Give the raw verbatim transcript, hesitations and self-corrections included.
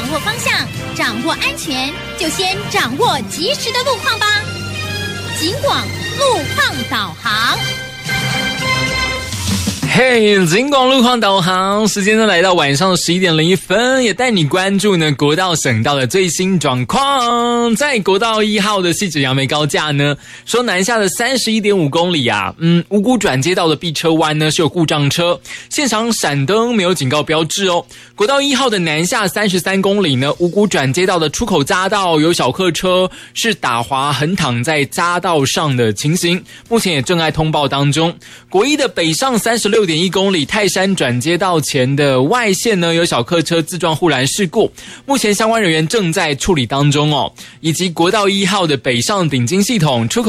握方向，掌握安全，就先掌握及时的路况吧。警广路况导航。 嘿，警广路况导航，时间呢来到晚上十一点零一分，也带你关注呢国道省道的最新状况。在国道一号的汐止杨梅高架呢，说南下的三十一点五公里啊，嗯，五股转接道的避车弯呢是有故障车，现场闪灯没有警告标志哦。国道一号的南下三十三公里呢，五股转接道的出口匝道有小客车是打滑横躺在匝道上的情形，目前也正在通报当中。国一的北上三十六点一公里泰山转接道前的外线呢，有小客车自撞护栏事故，目前相关人员正在处理当中哦。以及国道一号的北上顶金系统出口